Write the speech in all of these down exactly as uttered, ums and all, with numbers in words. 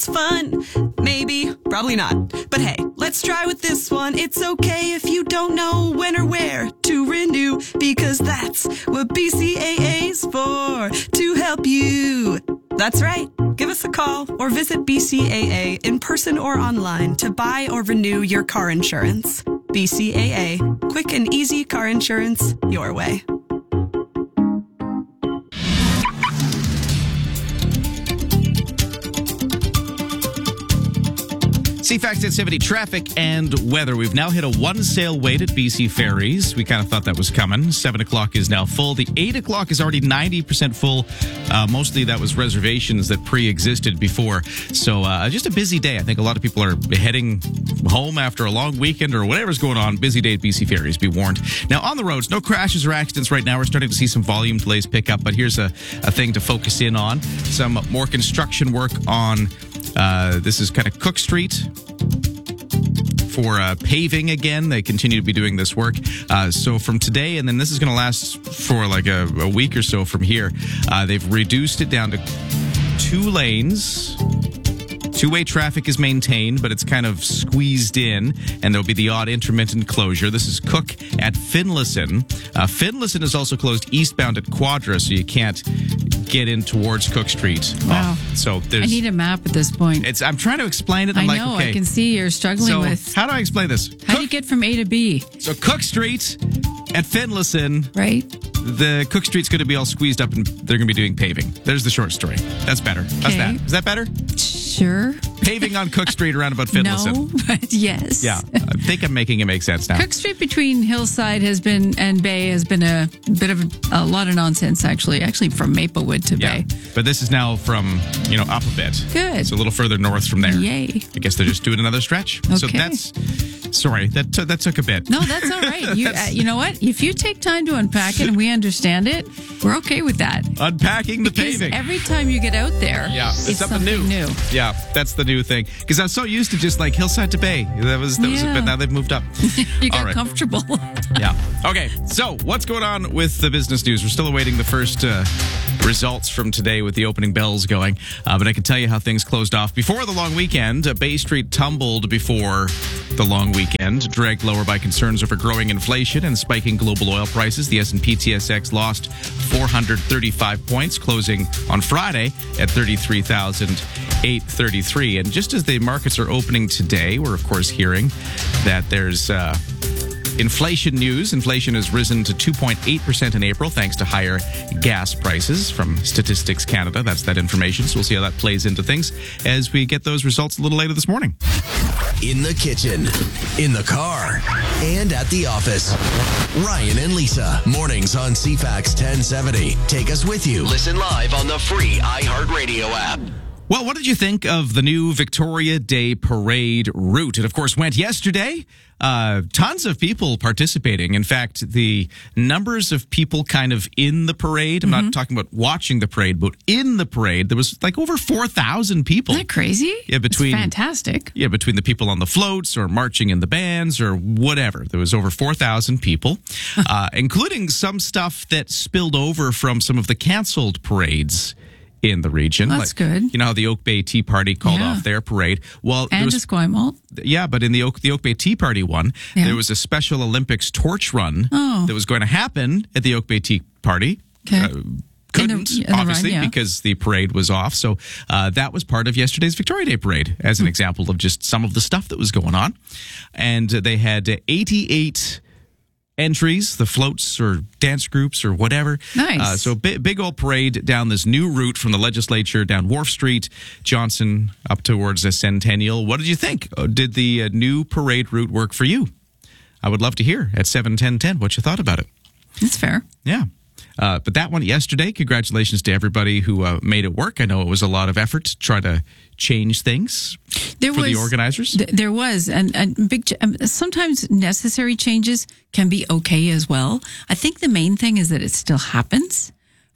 It's fun. Maybe, probably not. But hey, let's try with this one. It's okay if you don't know when or where to renew, because that's what B C A A's for, to help you. That's right. Give us a call or visit B C A A in person or online to buy or renew your car insurance. B C A A. Quick and easy car insurance your way. C FAX ten seventy traffic and weather. We've now hit a one sail wait at B C Ferries. We kind of thought that was coming. seven o'clock is now full. The eight o'clock is already ninety percent full. Uh, mostly that was reservations that pre-existed before. So uh, just a busy day. I think a lot of people are heading home after a long weekend or whatever's going on. Busy day at B C Ferries, be warned. Now on the roads, no crashes or accidents right now. We're starting to see some volume delays pick up, but here's a, a thing to focus in on. Some more construction work on Uh, this is kind of Cook Street for uh, paving again. They continue to be doing this work. Uh, so from today, and then this is going to last for like a, a week or so from here, uh, they've reduced it down to two lanes. Two-way traffic is maintained, but it's kind of squeezed in, and there'll be the odd intermittent closure. This is Cook at Finlayson. Uh, Finlayson is also closed eastbound at Quadra, so you can't get in towards Cook Street. Wow. Oh, so there's, I need a map at this point. It's. I'm trying to explain it. I'm I like, know. okay. I can see you're struggling so with. How do I explain this? How Cook, do you get from A to B? so Cook Street at Finlayson. Right. The Cook Street's going to be all squeezed up, and they're going to be doing paving. There's the short story. That's better. That's Okay. that. Is that better? Sure. Paving on Cook Street around about Finlayson. No, but yes. Yeah, I think I'm making it make sense now. Cook Street between Hillside has been and Bay has been a bit of a, a lot of nonsense, actually. Actually, from Maplewood to Yeah, Bay. but this is now from, you know, up a bit. Good. It's a little further north from there. Yay. I guess they're just doing another stretch. So Okay. that's, sorry, that t- that took a bit. No, that's all right. You uh, you know what? If you take time to unpack it and we understand it, we're okay with that. Unpacking the Because paving. every time you get out there, Yeah, it's, it's something, new. new. Yeah, that's the new thing. Because I was so used to just like Hillside to Bay. That was, that was, Yeah. but now they've moved up. You got All right. comfortable. Yeah. Okay. So what's going on with the business news? We're still awaiting the first uh, results from today with the opening bells going. Uh, but I can tell you how things closed off before the long weekend. Uh, Bay Street tumbled before the long weekend, dragged lower by concerns over growing inflation and spiking global oil prices. The S and P T S X lost four hundred thirty-five points, closing on Friday at thirty-three thousand eight hundred thirty-three. And just as the markets are opening today, we're of course hearing that there's uh, inflation news. Inflation has risen to two point eight percent in April thanks to higher gas prices from Statistics Canada. That's that information. So we'll see how that plays into things as we get those results a little later this morning. In the kitchen, in the car, and at the office. Ryan and Lisa, mornings on C FAX ten seventy. Take us with you. Listen live on the free iHeartRadio app. Well, what did you think of the new Victoria Day Parade route? It, of course, went yesterday. Uh, tons of people participating. In fact, the numbers of people kind of in the parade, I'm Mm-hmm. not talking about watching the parade, but in the parade, there was like over four thousand people. Isn't that crazy? Yeah, between- It's fantastic. Yeah, between the people on the floats or marching in the bands or whatever. There was over four thousand people, uh, including some stuff that spilled over from some of the canceled parades in the region. That's good. You know how the Oak Bay Tea Party called Yeah. off their parade? Well, there And was, Esquimalt. yeah, but in the Oak, the Oak Bay Tea Party one, Yeah. there was a Special Olympics torch run Oh. that was going to happen at the Oak Bay Tea Party. Okay. Uh, In the- couldn't, in the run, obviously, yeah. because the parade was off. So uh, that was part of yesterday's Victoria Day Parade as Hmm. an example of just some of the stuff that was going on. And uh, they had uh, eighty-eight entries, the floats or dance groups or whatever. Nice. Uh, so big, big old parade down this new route from the legislature down Wharf Street, Johnson, up towards the Centennial. What did you think? Uh, Did the uh, new parade route work for you? I would love to hear at seven ten ten what you thought about it. That's fair. Yeah. Uh, but that one yesterday, congratulations to everybody who uh, made it work. I know it was a lot of effort to try to change things There for was the organizers. th- there was, and, and big. ch- Um, sometimes necessary changes can be okay as well. I think the main thing is that it still happens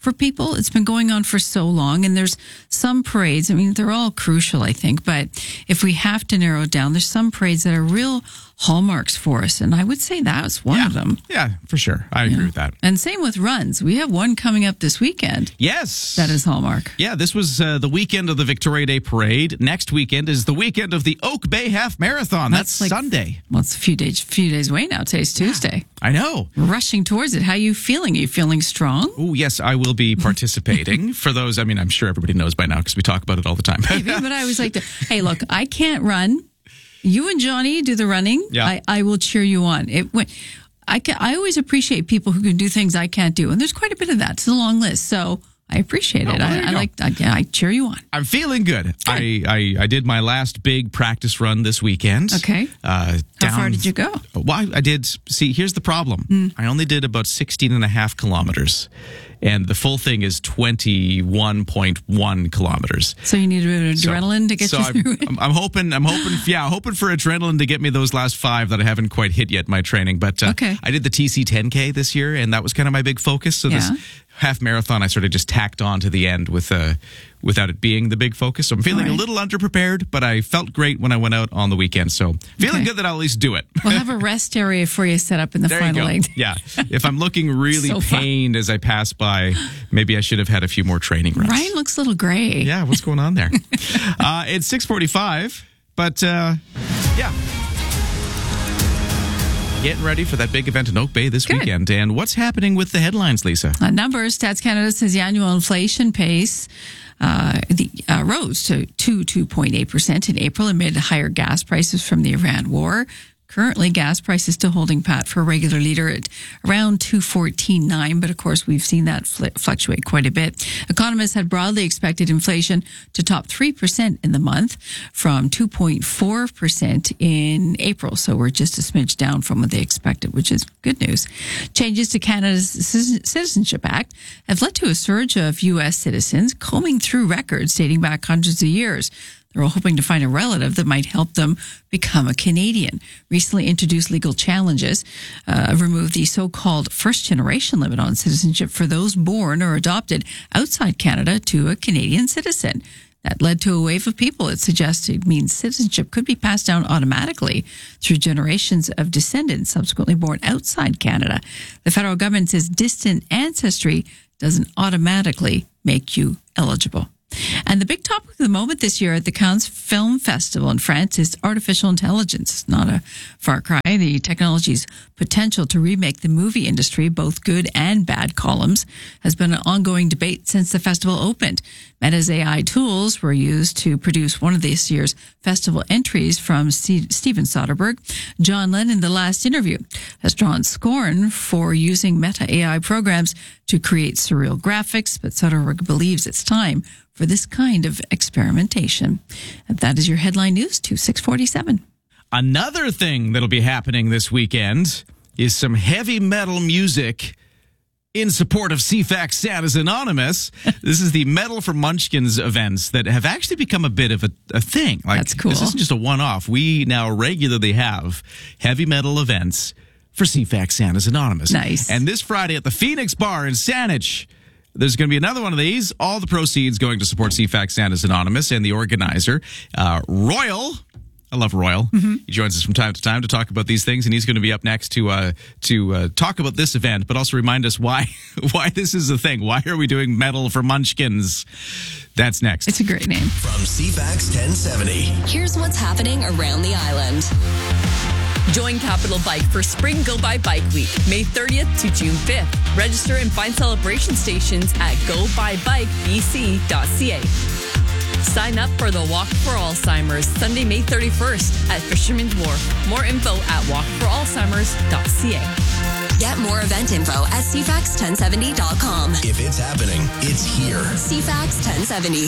for people. It's been going on for so long, and there's some parades. I mean, they're all crucial, I think, but if we have to narrow it down, there's some parades that are real hallmarks for us, and I would say that's one yeah. of them. Yeah, for sure. I agree Yeah. with that. And same with runs. We have one coming up this weekend. Yes. That is hallmark. Yeah, this was uh, the weekend of the Victoria Day Parade. Next weekend is the weekend of the Oak Bay Half Marathon. That's, That's like- Sunday. Well, it's a few days, few days away now. Today's Tuesday. I know. Rushing towards it. How are you feeling? Are you feeling strong? Oh, yes, I will be participating. For those, I mean, I'm sure everybody knows by now because we talk about it all the time. Maybe, but I always like to, hey, look, I can't run. You and Johnny do the running. Yeah. I, I will cheer you on. It when, I, can, I always appreciate people who can do things I can't do. And there's quite a bit of that. It's a long list. So I appreciate Oh, it. well, there I, you I go. like, I, yeah, I cheer you on. I'm feeling good. I, I I did my last big practice run this weekend. Okay. Uh, How down, far did you go? Well, I, I did. See, here's the problem. I only did about sixteen and a half kilometers. And the full thing is twenty-one point one kilometers. So you need a bit of So- adrenaline to get so you I'm, through it? I'm, I'm hoping, I'm hoping, yeah, hoping for adrenaline to get me those last five that I haven't quite hit yet in my training. But uh, Okay. I did the T C ten K this year, and that was kind of my big focus. So Yeah. this half marathon, I sort of just tacked on to the end with, uh, without it being the big focus. So I'm feeling All right. a little underprepared, but I felt great when I went out on the weekend. So feeling Okay. good that I'll at least do it. We'll have a rest area for you set up in the There you final go. leg. Yeah. If I'm looking really So fun. pained as I pass by, maybe I should have had a few more training runs. Ryan looks a little gray. Yeah, what's going on there? uh, it's six forty-five, but uh, yeah. Getting ready for that big event in Oak Bay this Good. weekend. And what's happening with the headlines, Lisa? Uh, numbers, Stats Canada says the annual inflation pace uh, the, uh, rose to two point eight percent in April amid higher gas prices from the Iran war. Currently, gas prices still holding pat for a regular liter at around two fourteen nine, but of course, we've seen that fl- fluctuate quite a bit. Economists had broadly expected inflation to top three percent in the month from two point four percent in April, so we're just a smidge down from what they expected, which is good news. Changes to Canada's Citizenship Act have led to a surge of U S citizens combing through records dating back hundreds of years. They're all hoping to find a relative that might help them become a Canadian. Recently introduced legal challenges uh, remove the so-called first-generation limit on citizenship for those born or adopted outside Canada to a Canadian citizen. That led to a wave of people. It suggested means citizenship could be passed down automatically through generations of descendants subsequently born outside Canada. The federal government says distant ancestry doesn't automatically make you eligible. And the big topic of the moment this year at the Cannes Film Festival in France is artificial intelligence. It's not a far cry. The technology's potential to remake the movie industry, both good and bad columns, has been an ongoing debate since the festival opened. Meta's A I tools were used to produce one of this year's festival entries from C- Steven Soderbergh. John Lennon, The Last Interview, has drawn scorn for using Meta A I programs to create surreal graphics, but Soderbergh believes it's time for this kind of experimentation. And that is your headline news to six forty-seven. Another thing that'll be happening this weekend is some heavy metal music in support of C FAX Santa's Anonymous. This is the Metal for Munchkins events that have actually become a bit of a, a thing. Like, That's cool. This isn't just a one-off. We now regularly have heavy metal events for C FAX Santa's Anonymous. Nice. And this Friday at the Phoenix Bar in Saanich, there's going to be another one of these. All the proceeds going to support C FAX Santa's Anonymous and the organizer, uh, Royal. I love Royal. Mm-hmm. He joins us from time to time to talk about these things, and he's going to be up next to uh, to uh, talk about this event, but also remind us why why this is a thing. Why are we doing Metal for Munchkins? That's next. It's a great name. From C FAX ten seventy. Here's what's happening around the island. Join Capital Bike for Spring Go By Bike Week, May thirtieth to June fifth. Register and find celebration stations at go by bike b c dot c a. Sign up for the Walk for Alzheimer's Sunday, May thirty-first at Fisherman's Wharf. More info at walk for alzheimers dot c a. Get more event info at c fax ten seventy dot com. If it's happening, it's here. C FAX ten seventy.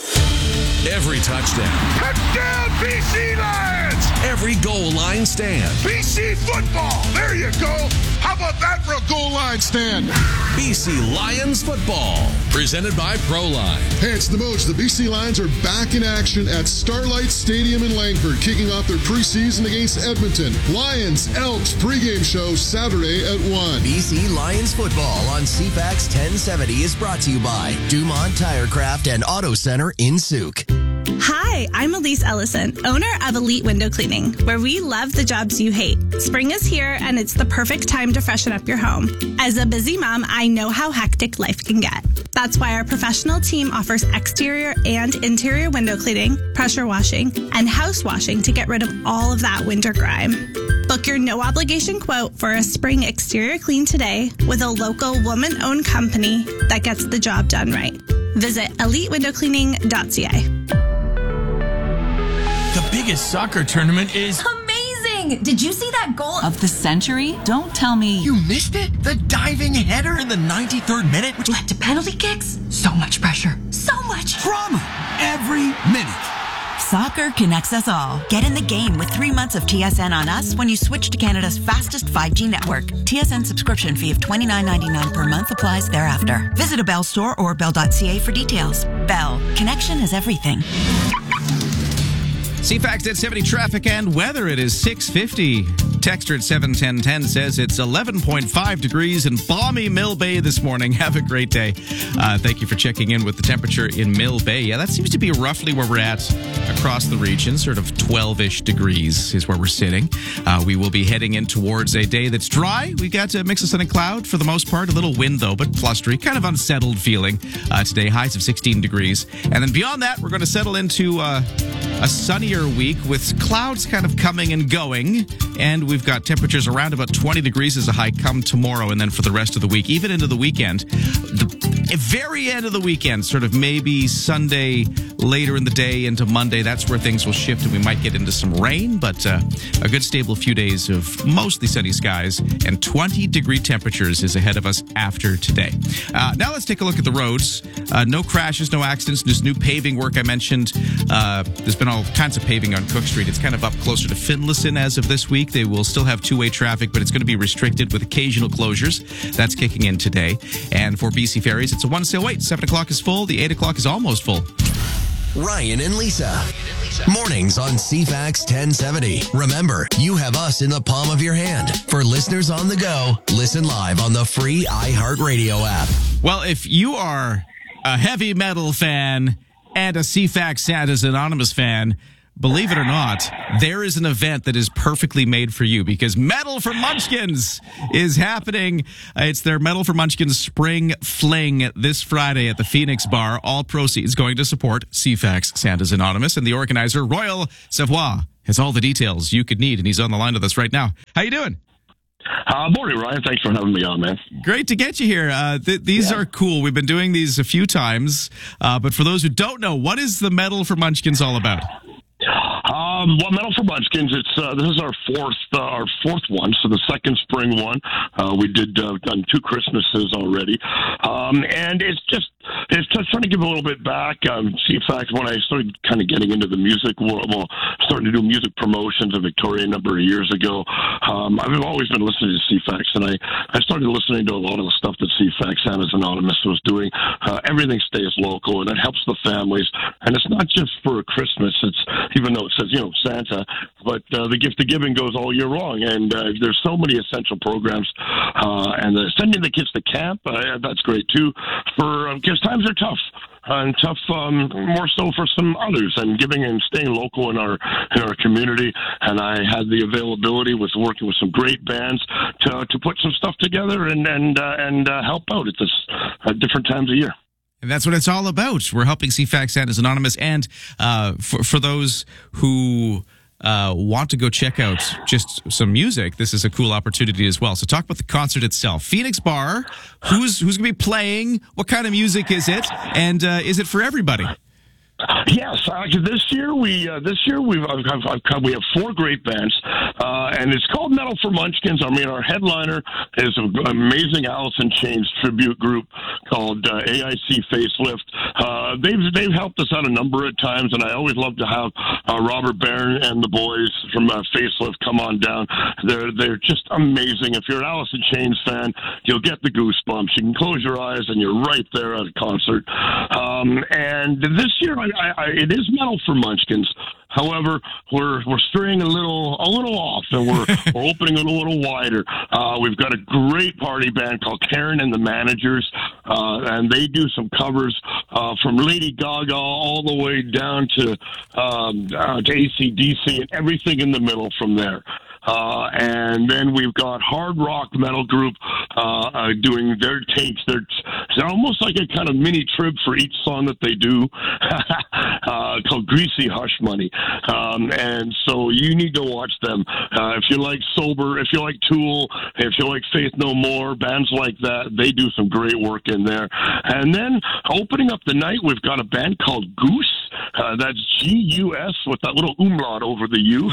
Every touchdown. Touchdown, B C Lions! Every goal line stand. B C football! There you go! How about that for a goal line stand? B C Lions football, presented by Proline. Hey, it's the Moj. The B C Lions are back in action at Starlight Stadium in Langford, kicking off their preseason against Edmonton. Lions Elks pregame show Saturday at one. B C Lions football on C FAX ten seventy is brought to you by Dumont Tirecraft and Auto Center in Souk. Hi, I'm Elise Ellison, owner of Elite Window Cleaning, where we love the jobs you hate. Spring is here, and it's the perfect time to freshen up your home. As a busy mom, I know how hectic life can get. That's why our professional team offers exterior and interior window cleaning, pressure washing, and house washing to get rid of all of that winter grime. Book your no-obligation quote for a spring exterior clean today with a local woman-owned company that gets the job done right. Visit elite window cleaning dot c a. The biggest soccer tournament is amazing! Did you see that goal of the century? Don't tell me you missed it? The diving header in the ninety-third minute, which led to penalty kicks? So much pressure. So much drama every minute. Soccer connects us all. Get in the game with three months of T S N on us when you switch to Canada's fastest five G network. T S N subscription fee of twenty-nine ninety-nine per month applies thereafter. Visit a Bell store or bell dot c a for details. Bell. Connection is everything. C FAX ten seventy traffic and weather. It is six fifty. Texter at seven ten ten says it's eleven point five degrees in balmy Mill Bay this morning. Have a great day. Uh, thank you for checking in with the temperature in Mill Bay. Yeah, that seems to be roughly where we're at across the region. Sort of twelve-ish degrees is where we're sitting. Uh, we will be heading in towards a day that's dry. We got a mix of sun and cloud for the most part. A little wind, though, but blustery. Kind of unsettled feeling uh, today. Highs of sixteen degrees. And then beyond that, we're going to settle into uh, a sunnier week with clouds kind of coming and going. And we've got temperatures around about twenty degrees as a high come tomorrow. And then for the rest of the week, even into the weekend, the very end of the weekend, sort of maybe Sunday, later in the day into Monday, that's where things will shift and we might get into some rain. But uh, a good stable few days of mostly sunny skies and twenty degree temperatures is ahead of us after today. Uh, now let's take a look at the roads. Uh, no crashes, no accidents, just new paving work I mentioned. Uh, there's been all kinds of paving on Cook Street. It's kind of up closer to Finlayson as of this week. They will still have two-way traffic, but it's going to be restricted with occasional closures. That's kicking in today. And for B C Ferries, it's a one sail wait. seven o'clock is full. The eight o'clock is almost full. Ryan and Lisa. Mornings on C FAX ten seventy. Remember, you have us in the palm of your hand. For listeners on the go, listen live on the free iHeartRadio app. Well, if you are a heavy metal fan and a C FAX Santa's Anonymous fan, believe it or not, there is an event that is perfectly made for you because Metal for Munchkins is happening. Uh, it's their Metal for Munchkins Spring Fling this Friday at the Phoenix Bar. All proceeds going to support C FAX Santa's Anonymous, and the organizer, Royal Savoie, has all the details you could need, and he's on the line with us right now. How you doing? Uh, morning, Ryan. Thanks for having me on, man. Great to get you here. Uh, th- these yeah. are cool. We've been doing these a few times, uh, but for those who don't know, what is the Metal for Munchkins all about? Um, well, Metal for Munchkins, it's uh, this is our fourth uh, our fourth one, so the second spring one. Uh, we did uh, done two Christmases already, um, and it's just it's just trying to give a little bit back. Um, see, in fact, when I started kind of getting into the music world, well, starting to do music promotions in Victoria a number of years ago, um, I've always been listening to C FAX, and I, I started listening to a lot of the stuff that C FAX Santa's Anonymous was doing. Uh, everything stays local, and it helps the families, and it's not just for Christmas. It's even though it says, you know, Santa, but uh, the gift of giving goes all year long, and uh, there's so many essential programs, uh, and uh, sending the kids to camp, uh, that's great too, for because um, times are tough. And tough, um, more so for some others, and giving and staying local in our in our community. And I had the availability with working with some great bands to to put some stuff together and and uh, and uh, help out at this at different times of year. And that's what it's all about. We're helping C FAX Santa's Anonymous, and uh, for for those who uh, want to go check out just some music, this is a cool opportunity as well. So talk about the concert itself. Phoenix Bar, who's who's going to be playing? What kind of music is it? And uh, is it for everybody? Yes, actually, this year we uh, this year we've I've, I've, I've, we have four great bands, uh, and it's called Metal for Munchkins. I mean, our headliner is an amazing Alice in Chains tribute group called uh, A I C Facelift. Uh, they've they've helped us out a number of times, and I always love to have uh, Robert Barron and the boys from uh, Facelift come on down. They're they're just amazing. If you're an Alice in Chains fan, you'll get the goosebumps. You can close your eyes, and you're right there at a concert. Um, and this year, I, I, I, it is Metal for Munchkins. However, we're we're straying a little a little off, and we're we're opening it a little wider. Uh, we've got a great party band called Karen and the Managers, uh, and they do some covers uh, from Lady Gaga all the way down to um, uh, to A C D C and everything in the middle from there. Uh, and then we've got hard rock metal group uh, uh, doing their takes. They're, they're almost like a kind of mini trib for each song that they do, uh, called Greasy Hush Money. Um, and so you need to watch them. Uh, if you like Sober, if you like Tool, if you like Faith No More, bands like that, they do some great work in there. And then opening up the night, we've got a band called Goose. Uh, that's G U S with that little umlaut over the U.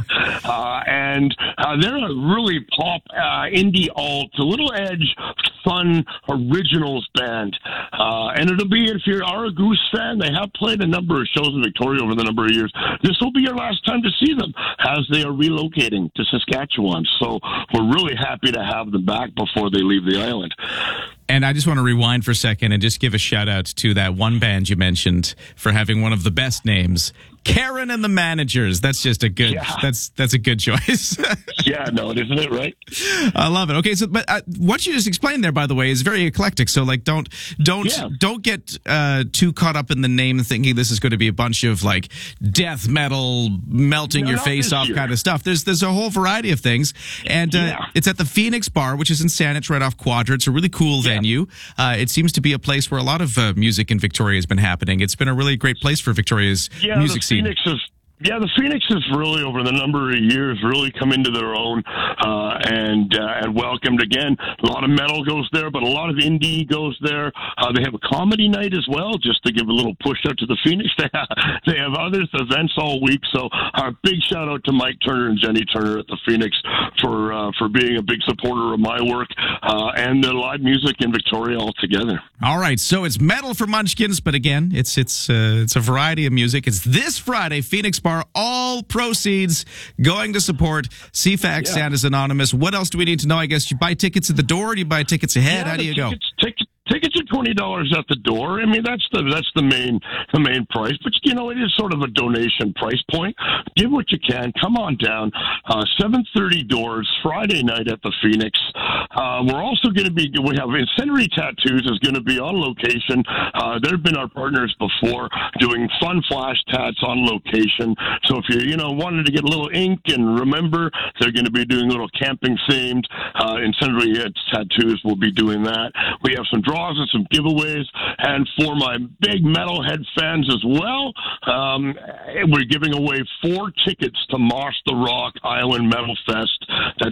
uh, and uh, they're a really pop, uh, indie alt, a little edge, fun, originals band. Uh, and it'll be, if you are a Goose fan, they have played a number of shows in Victoria over the number of years. This will be your last time to see them as they are relocating to Saskatchewan. So we're really happy to have them back before they leave the island. And I just want to rewind for a second and just give a shout out to that one band you mentioned for having one of the best names, Karen and the Managers. That's just a good. Yeah. That's that's a good choice. Yeah, no, isn't it right? I love it. Okay, so but uh, what you just explained there, by the way, is very eclectic. So like, don't don't yeah. don't get uh, too caught up in the name, thinking this is going to be a bunch of like death metal, melting no, your face off year. kind of stuff. There's there's a whole variety of things, and uh, yeah. it's at the Phoenix Bar, which is in Saanich, right off Quadra. It's a really cool venue. Venue. Uh, it seems to be a place where a lot of uh, music in Victoria has been happening. It's been a really great place for Victoria's yeah, music the scene. Phoenix is- Yeah, the Phoenix has really, over the number of years, really come into their own uh, and uh, and welcomed again. A lot of metal goes there, but a lot of indie goes there. Uh, they have a comedy night as well, just to give a little push out to the Phoenix. They have, they have other events all week. So a big shout out to Mike Turner and Jenny Turner at the Phoenix for uh, for being a big supporter of my work uh, and the live music in Victoria altogether. All right, so it's Metal for Munchkins, but again, it's it's uh, it's a variety of music. It's this Friday, Phoenix Bar. All proceeds going to support C FAX yeah. Santa's Anonymous. What else do we need to know? I guess you buy tickets at the door, or do you buy tickets ahead? Yeah, How do you tickets, go? Tickets, tickets are twenty dollars at the door. I mean, that's the that's the main the main price. But you know, it is sort of a donation price point. Give what you can. Come on down. Uh, seven thirty doors Friday night at the Phoenix. Uh, we're also going to be. We have Incendiary Tattoos is going to be on location. Uh, they've been our partners before, doing fun flash tats on location. So if you you know wanted to get a little ink and remember, they're going to be doing a little camping themed. Uh, Incendiary Tattoos will be doing that. We have some draws and some giveaways, and for my big metalhead fans as well, um, we're giving away four tickets to Moss the Rock Island Metal Fest. That's